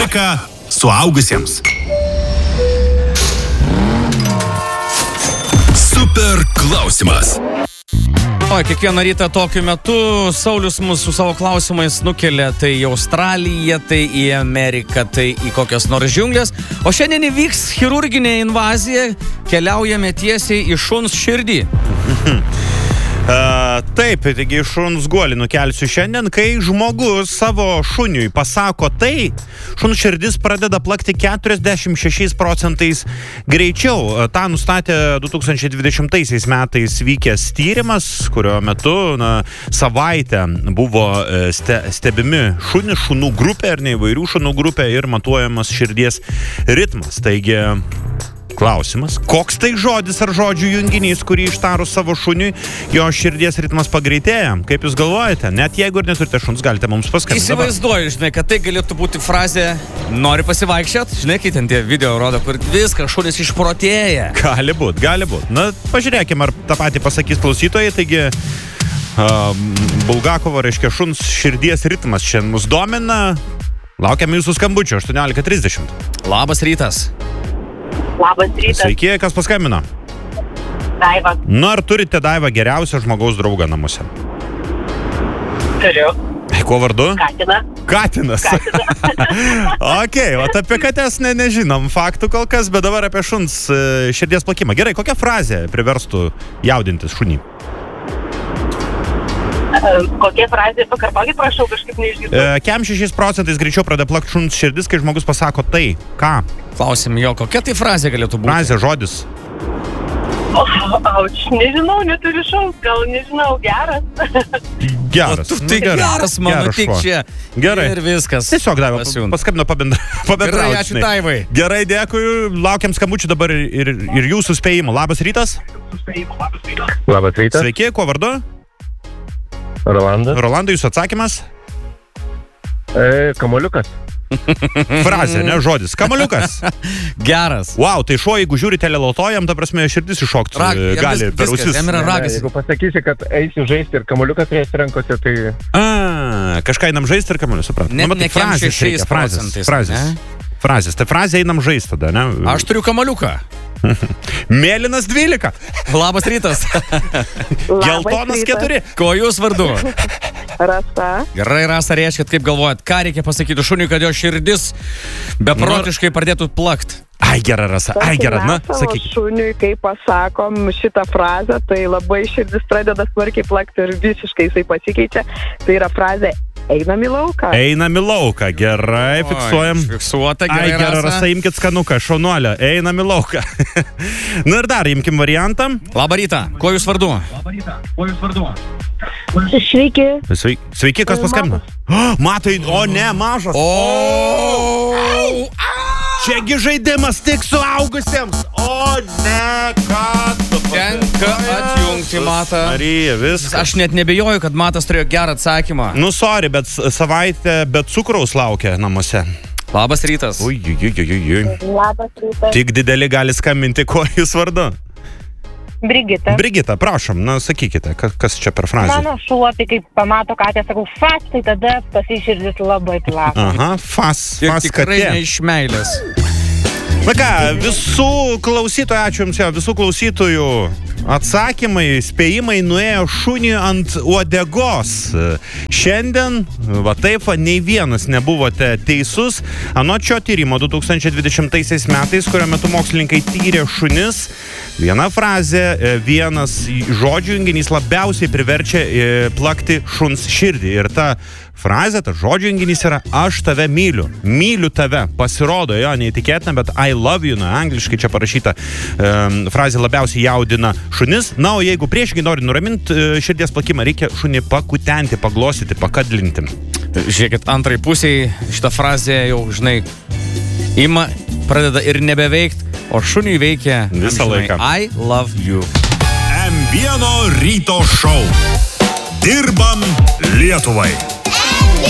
Amerika suaugusiems. Super klausimas. O, kiekvieną rytą tokiu metu Saulius mus su savo klausimais nukelia tai į Australiją, tai į Ameriką, tai į kokias nors džiunglės. O šiandien įvyks chirurginė invazija, keliaujame tiesiai į šuns širdį. Taip, taigi šuns guolį nukelsiu šiandien, kai žmogus savo šuniui pasako tai, šuns širdis pradeda plakti 46% greičiau. Ta nustatė 2020 metais vykęs tyrimas, kurio metu savaitę buvo stebimi šunų grupė ar ne įvairių šunų grupė ir matuojamas širdies ritmas. Taigi klausimas, koks tai žodis ar žodžių junginys, kurį ištarus savo šuniui, jo širdies ritmas pagreitėja? Kaip jūs galvojate? Net jeigu ir neturite šuns, galite mums paskambinti. Įsivaizduoju, žinai, kad tai galėtų būti frazė nori pasivaikščiot, žinai, kai ten tie video rodo, kur viskas šunis išprotėja. Gali būt. Na, pažiūrėkime, ar tą patį pasakys klausytojai. Taigi, Bulgakovo, reiškia, šuns širdies ritmas šiandien mus domina. Laukiame jūsų skambučio, 18:30. Labas rytas. Labas rytas. Sveiki, kas paskambino? Daiva. Nu, ar turite, Daiva, geriausią žmogaus draugą namuose? Turiu. Kuo vardu? Katina. Katinas. Okei, o apie kates nežinom faktų kol kas, bet dabar apie šuns širdies plakimą. Gerai, kokia frazė priverstų jaudintis šunį? Kokia frazė? Pakartokit, prašau, kažkaip neišgirdau. 46% greičiau pradeda plakti šuns širdis, kai žmogus pasako tai. Ką? Klausim jo, kokia tai frazė galėtų būti? Frazė, žodis. Auč, nežinau, neturiu šaus, gal nežinau, geras. Geras. Tai geras, mano tik čia. Gerai. Ir viskas. Tiesiog, Daiva, paskambino pabendrauti. Gerai, ačiū Daivai. Gerai, dėkui, laukiam skambučių dabar ir jūsų spėjimo. Labas rytas. Labas rytas. Sveiki, kuo vardu? Rolandas. Rolandai, jūsų atsakymas? Kamuoliukas. Frazė, ne žodis. Kamuoliukas. Geras. Wow, tai šuo, jeigu žiūri telelotojam, ta prasme, širdis iššokti gali per ausis. Jam yra ragas. Jeigu pasakysi, kad eisiu žaisti ir kamuoliukas turėsi rankose, tai... Kažką einam žaisti ir kamuolius, suprantu. Net ne 46%. Frazės. Tai frazė einam žaisti tada, ne? Aš turiu kamuoliuką. Mėlynas 12. Labas rytas. Geltonas 4. Ko jūs vardu? Rasa. Gerai, Rasa, reiškit, kaip galvojat, ką reikia pasakyti šuniui, kad jo širdis beprotiškai pradėtų plakt? Ai, gera, Rasa, ai, gera, na, sakyk. Šuniui, kai pasakom šitą frazę, tai labai širdis pradeda smarkiai plakti ir visiškai jisai pasikeičia. Tai yra frazė einam į lauką. Einam į lauką, gerai, fiksuojam. Fiksuota, gerai, ai, gera, Rasa, imkit skanuką, šaunuolę, einam į lauką. Na ir dar, imkim variantą. Labą rytą, kuo jūs vardu? Sveiki. Sveiki, kas paskambino? Matai, o ne, mažas. Čiagi žaidimas tik suaugusiems. O ne, kad tu tenka atjungti Matą. Marija, viskas. Aš net nebejoju, kad Matas turėjo gerą atsakymą. Nu, sorry, bet savaitę be cukraus laukia namuose. Labas rytas. Ui. Labas rytas. Tik dideli gali skambinti, kuo jūs vardu? Brigita, prašom, na, sakykite, kas čia per frazę? Mano šuo, tai kaip pamato katę, sakau, fas, tai tada pasiširdis labai plaka. Aha, fas tikrai katė. ne iš meilės. Na ką, visų klausytojų, ačiū jums, visų klausytojų atsakymai, spėjimai nuėjo šunį ant uodegos. Šiandien, va taip, nei vienas nebuvote teisus. Anot šio tyrimo 2020 metais, kurio metu mokslininkai tyrė šunis, viena frazė, vienas žodžių junginys labiausiai priverčia plakti šuns širdį. Ir ta frazė, tas žodžių junginys yra aš tave myliu. Myliu tave. Pasirodo, jo, neįtikėtina, bet I love you, angliškai čia parašyta frazė labiausiai jaudina šunis. Na, o jeigu priešingai nori nuraminti širdies plakimą, reikia šunį pakutenti, paglostyti, pakadlinti. Žiūrėkit, antrai pusiai šitą frazę jau, žinai, ima, pradeda ir nebeveikti, o šuniui veikia visą laiką. I love you. M1 ryto šou. Dirbam Lietuvai.